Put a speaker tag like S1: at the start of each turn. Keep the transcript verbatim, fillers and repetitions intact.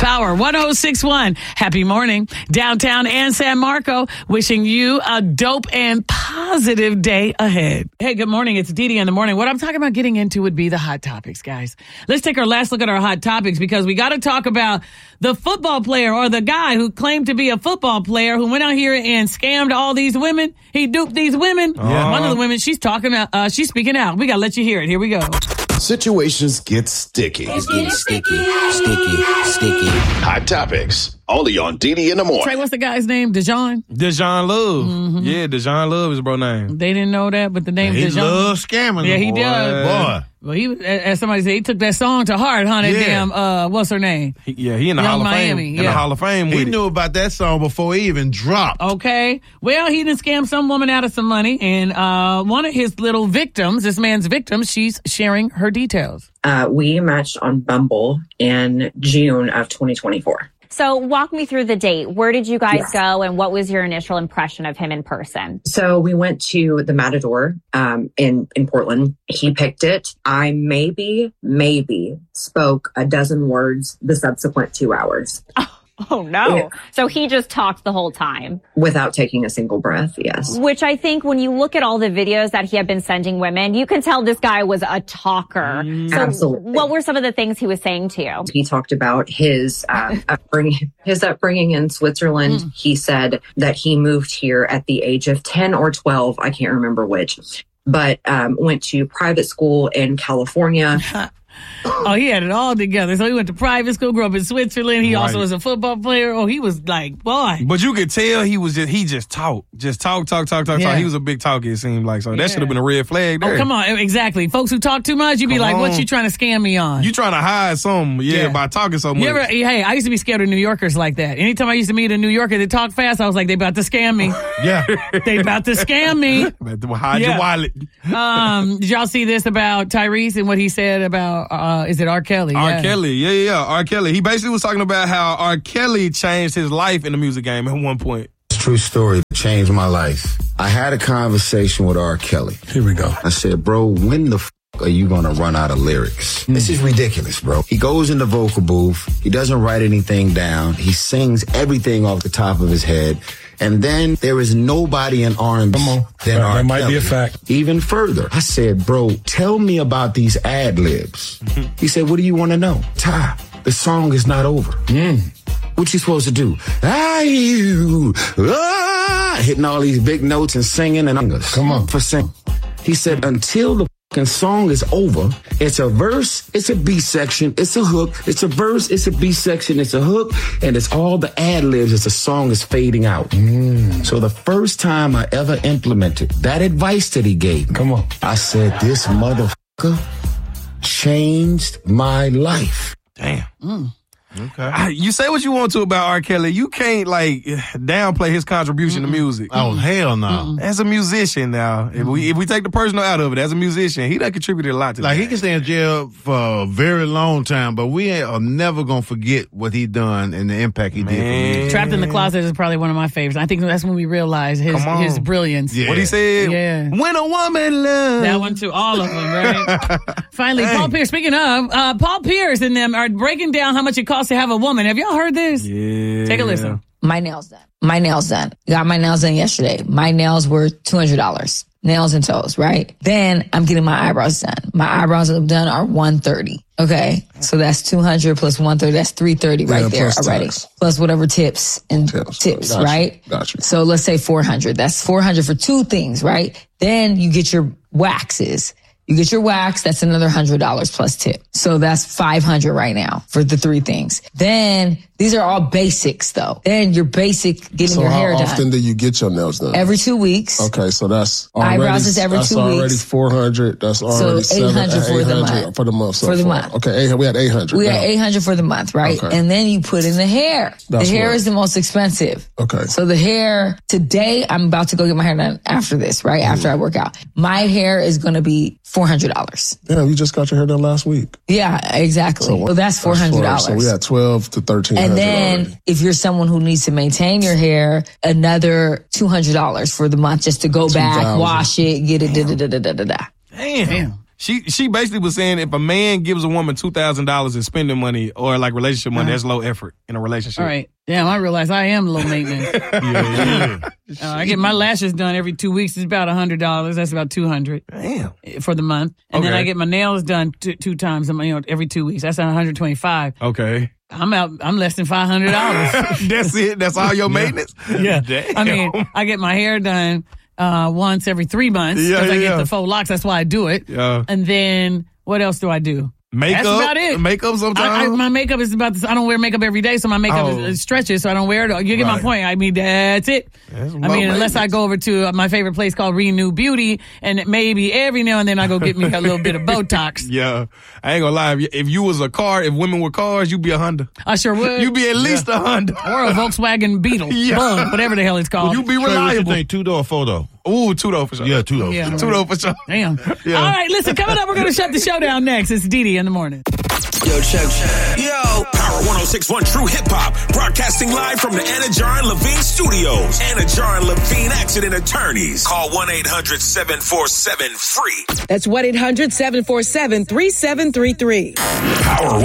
S1: Power one oh six point one. Happy morning. Downtown and San Marco, wishing you a dope and positive day ahead. Hey, good morning. It's Dee Dee in the morning. What I'm talking about getting into would be the hot topics, guys. Let's take our last look at our hot topics because we got to talk about the football player or the guy who claimed to be a football player who went out here and scammed all these women. He duped these women.
S2: Uh-huh.
S1: One of the women, she's talking, uh, she's speaking out. We got to let you hear it. Here we go.
S3: Situations get sticky.
S4: It's getting sticky, sticky, sticky.
S3: Hot topics. Only on Dee Dee in the morning.
S1: Trey, what's the guy's name? Dejon?
S2: Dejon Love.
S1: Mm-hmm.
S2: Yeah, Dejon Love is bro name.
S1: They didn't know that, but the name
S5: He
S1: Dejon.
S5: loves scamming.
S1: Yeah, he
S5: boy.
S1: does.
S5: Boy.
S1: Well, he, as somebody said, he took that song to heart, huh? That
S5: Yeah.
S1: damn, uh, what's her name?
S2: He, yeah, he in the
S1: Young
S2: Hall of
S1: Miami,
S2: Fame.
S1: yeah.
S2: In the Hall of Fame with
S5: He
S2: it.
S5: knew about that song before he even dropped.
S1: Okay. Well, he didn't scam some woman out of some money, and uh, one of his little victims, this man's victim, she's sharing her details.
S6: Uh, we matched on Bumble in June of twenty twenty-four.
S7: So walk me through the date. Where did you guys
S6: Yes.
S7: go, and what was your initial impression of him in person?
S6: So we went to the Matador um, in, in Portland. He picked it. I maybe, maybe spoke a dozen words the subsequent two hours.
S7: Oh, no.
S6: Yeah.
S7: So he just talked the whole time.
S6: Without taking a single breath, yes.
S7: Which I think when you look at all the videos that he had been sending women, you can tell this guy was a talker. So
S6: Absolutely.
S7: what were some of the things he was saying to you?
S6: He talked about his uh, upbringing, his upbringing in Switzerland.
S1: Mm.
S6: He said that he moved here at the age of ten or twelve. I can't remember which, but um, went to private school in California.
S1: Oh, he had it all together. So he went to private school, grew up in Switzerland. He
S2: Right.
S1: also was a football player. Oh, he was like, boy.
S2: But you could tell he was just, he just talked. Just talk, talk, talk, talk,
S1: Yeah.
S2: talk. He was a big talker, it seemed like. So
S1: Yeah.
S2: that should have been a red flag there.
S1: Oh, come on. Exactly. Folks who talk too much, you be
S2: Come
S1: like, what
S2: on.
S1: you trying to scam me on?
S2: You trying to hide something, yeah,
S1: Yeah.
S2: by talking so much.
S1: You ever, hey, I used to be scared of New Yorkers like that. Anytime I used to meet a New Yorker that talked fast, I was like, they about to scam me.
S5: Yeah.
S1: They about to scam me.
S2: Hide
S1: Yeah.
S2: your wallet.
S1: Um, did y'all see this about Tyrese and what he said about, uh, is it R. Kelly?
S2: R.
S1: Yeah.
S2: Kelly, yeah, yeah, yeah, R. Kelly. He basically was talking about how R. Kelly changed his life in the music game at one point.
S8: True story that changed my life. I had a conversation with R. Kelly.
S9: Here we go.
S8: I said, bro, when the f- are you going to run out of lyrics?
S9: Mm.
S8: This is ridiculous, bro. He goes in the vocal booth. He doesn't write anything down. He sings everything off the top of his head. And then there is nobody in R and B
S9: Come on.
S8: than
S9: That-
S8: R.
S9: that might
S8: Kelly.
S9: be a fact.
S8: Even further, I said, bro, tell me about these ad libs. He said, what do you want to know? Ty, the song is not over.
S9: Mm.
S8: What you supposed to do? Ah, you, ah, hitting all these big notes and singing and I'm
S9: Come on.
S8: for sing. He said, until the fucking song is over, it's a verse, it's a B section, it's a hook, it's a verse, it's a B section, it's a hook, and it's all the ad libs as the song is fading out.
S9: Mm.
S8: So the first time I ever implemented that advice that he gave me,
S9: Come on.
S8: I said, this motherfucker changed my life.
S2: Damn.
S1: Mm.
S5: Okay.
S2: I- you say what you want to about R. Kelly. You can't, like, downplay his contribution to music.
S5: Oh, hell no.
S2: As a musician now, if we if we take the personal out of it, as a musician, he done contributed a lot to
S5: Like,
S2: that.
S5: he can stay in jail for a very long time, but we ain't, are never going to forget what he done and the impact he did for
S2: Man.
S5: music.
S1: Trapped in the Closet is probably one of my favorites. I think that's when we realized his
S2: Come on.
S1: his brilliance.
S5: Yeah.
S2: What he said?
S1: Yeah.
S2: When a woman loves.
S1: That one too, all of them, right? Finally, Paul Pierce. Speaking of, uh, Paul Pierce and them are breaking down how much it costs to have a woman. Have y'all heard this?
S2: Yeah.
S1: Take a listen.
S10: My nails done. My nails done. Got my nails done yesterday. My nails were two hundred dollars. Nails and toes, right? Then I'm getting my eyebrows done. My eyebrows done are one hundred thirty. Okay. So that's two hundred plus one hundred thirty. That's three hundred thirty right
S9: Yeah,
S10: there
S9: plus
S10: already.
S9: tax.
S10: Plus whatever tips and
S9: Tips.
S10: tips,
S9: Gotcha.
S10: right?
S9: Gotcha.
S10: So let's say four hundred. That's four hundred for two things, right? Then you get your waxes. You get your wax, that's another one hundred dollars plus tip. So that's five hundred right now for the three things. Then, these are all basics though. Then your basic getting
S9: So
S10: your
S9: how
S10: hair
S9: often
S10: done.
S9: do you get your nails done?
S10: Every two weeks.
S9: Okay, so that's already,
S10: Eyebrows is every
S9: that's
S10: two
S9: already
S10: weeks.
S9: four hundred. That's already
S10: So eight hundred
S9: seven,
S10: for the
S9: eight hundred
S10: month.
S9: for the month. So
S10: For the
S9: far.
S10: month.
S9: Okay, eight, we had eight hundred.
S10: We
S9: now.
S10: are eight hundred for the month, right?
S9: Okay.
S10: And then you put in the hair.
S9: That's
S10: the hair
S9: what?
S10: is the most expensive.
S9: Okay.
S10: So the hair, today, I'm about to go get my hair done after this, right? After I work out. My hair is going to be four hundred dollars.
S9: Damn, you just got your hair done last week.
S10: Yeah, exactly. So, that's four hundred dollars.
S9: So we had twelve to thirteen
S10: And
S9: hundred.
S10: then
S9: already.
S10: if you're someone who needs to maintain your hair, another two hundred dollars for the month just to go back,
S9: two thousand.
S10: wash it, get it, da da da da da da da.
S2: Damn.
S1: Damn.
S2: she she basically was saying if a man gives a woman two thousand dollars in spending money or like relationship money, uh-huh. that's low effort in a relationship.
S1: All right. Damn, I realize I am low maintenance.
S5: yeah, yeah.
S1: Uh, I get my lashes done every two weeks. It's about one hundred dollars. That's about two hundred dollars
S2: Damn.
S1: for the month. And
S2: okay.
S1: then I get my nails done two, two times you know, every two weeks. That's one hundred twenty-five dollars.
S2: Okay.
S1: I'm out. I'm less than five hundred dollars.
S2: That's it? That's all your maintenance?
S1: Yeah.
S2: Damn.
S1: I mean, I get my hair done uh, once every three months because
S2: yeah,
S1: I
S2: yeah.
S1: get the faux locks. That's why I do it.
S2: Yeah.
S1: And then what else do I do?
S2: Makeup?
S1: That's about it.
S2: Makeup sometimes?
S1: I, I, my makeup is about this. I don't wear makeup every day, so my makeup
S2: oh.
S1: is, stretches, so I don't wear it. You get
S2: right.
S1: my point. I mean, that's it.
S2: That's
S1: I mean, unless I go over to my favorite place called Renew Beauty, and maybe every now and then I go get me a little bit of Botox.
S2: Yeah. I ain't gonna lie. If you, if you was a car, if women were cars, you'd be a Honda.
S1: I sure would.
S2: You'd be at least
S1: yeah.
S2: a Honda.
S1: Or a Volkswagen Beetle.
S2: yeah.
S1: Bug, whatever the hell it's called.
S2: Well, you be
S5: Trey,
S2: reliable.
S5: what you think, two-door or four-door?
S2: Ooh, two-door for sure.
S5: Yeah, two-door.
S1: Yeah,
S5: for
S2: sure. Two-door for sure.
S1: Damn.
S2: Yeah.
S1: All right, listen, coming up, we're going to shut the show down next. It's Dee Dee in the morning.
S11: Yo, check. Yo. Power one oh six point one True Hip Hop. Broadcasting live from the Anna Jar and Levine Studios. Anna Jar and Levine Accident Attorneys. Call one eight hundred seven four seven free.
S12: That's one eight hundred seven four seven three seven three three.
S11: Power